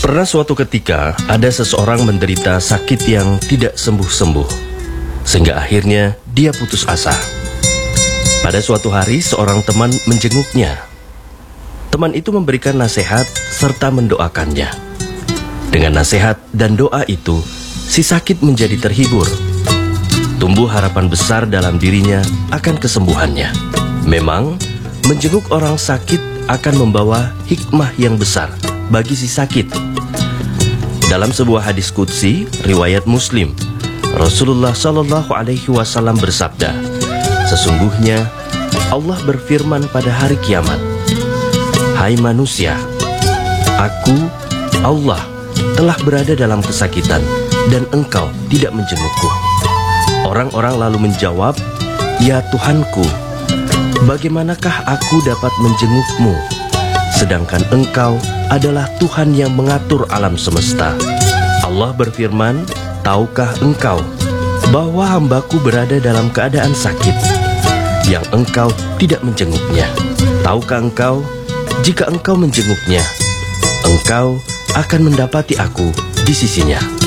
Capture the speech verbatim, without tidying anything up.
Pernah suatu ketika ada seseorang menderita sakit yang tidak sembuh-sembuh, sehingga akhirnya dia putus asa. Pada suatu hari seorang teman menjenguknya. Teman itu memberikan nasihat serta mendoakannya. Dengan nasihat dan doa itu, si sakit menjadi terhibur. Tumbuh harapan besar dalam dirinya akan kesembuhannya. Memang, menjenguk orang sakit akan membawa hikmah yang besar bagi si sakit. Dalam sebuah hadis qudsi riwayat Muslim, Rasulullah Shallallahu Alaihi Wasallam bersabda, sesungguhnya Allah berfirman pada hari kiamat, hai manusia, aku, Allah, telah berada dalam kesakitan dan engkau tidak menjengukku. Orang-orang lalu menjawab, ya Tuhanku, bagaimanakah aku dapat menjengukmu, sedangkan engkau adalah Tuhan yang mengatur alam semesta. Allah berfirman, tahukah engkau bahwa hambaku berada dalam keadaan sakit, yang engkau tidak menjenguknya? Tahukah engkau, jika engkau menjenguknya, engkau akan mendapati aku di sisinya.